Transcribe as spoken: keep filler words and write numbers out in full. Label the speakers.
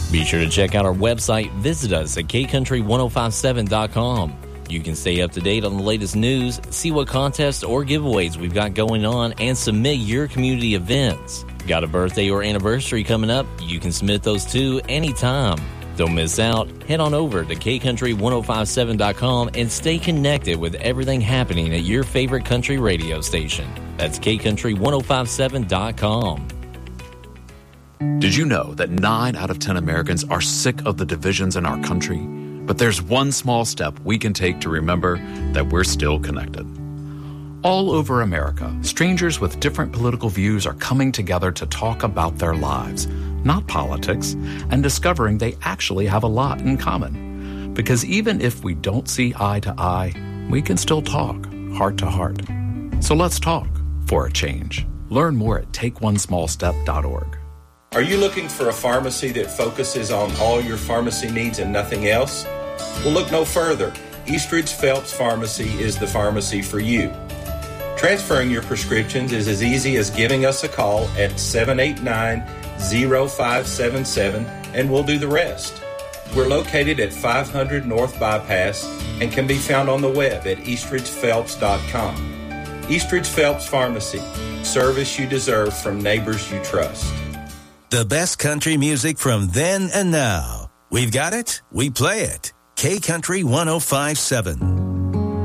Speaker 1: Be sure to check out our website. Visit us at k country ten fifty-seven dot com. You can stay up to date on the latest news, see what contests or giveaways we've got going on, and submit your community events. Got a birthday or anniversary coming up? You can submit those too anytime. Don't miss out. Head on over to k country ten fifty-seven dot com and stay connected with everything happening at your favorite country radio station. That's k country ten fifty-seven dot com.
Speaker 2: Did you know that nine out of ten Americans are sick of the divisions in our country? But there's one small step we can take to remember that we're still connected. All over America, strangers with different political views are coming together to talk about their lives, not politics, and discovering they actually have a lot in common. Because even if we don't see eye to eye, we can still talk heart to heart. So let's talk for a change. Learn more at take one small step dot org.
Speaker 3: Are you looking for a pharmacy that focuses on all your pharmacy needs and nothing else? Well, look no further. Eastridge Phelps Pharmacy is the pharmacy for you. Transferring your prescriptions is as easy as giving us a call at seven eight nine, zero five seven seven, and we'll do the rest. We're located at five hundred North Bypass and can be found on the web at eastridge phelps dot com. Eastridge Phelps Pharmacy, service you deserve from neighbors you trust.
Speaker 4: The best country music from then and now. We've got it, we play it. K Country ten fifty-seven.